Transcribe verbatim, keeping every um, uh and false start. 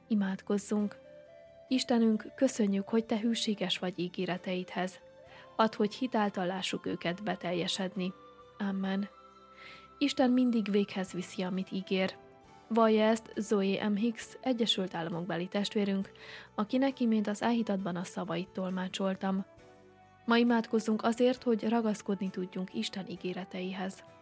Imádkozzunk! Istenünk, köszönjük, hogy Te hűséges vagy ígéreteidhez. Add, hogy hitáltal lássuk őket beteljesedni. Amen. Isten mindig véghez viszi, amit ígér. Vallja ezt Zoe M. Hicks, Egyesült Államok beli testvérünk, akinek imént az áhítatban a szavait tolmácsoltam. Ma imádkozzunk azért, hogy ragaszkodni tudjunk Isten ígéreteihez.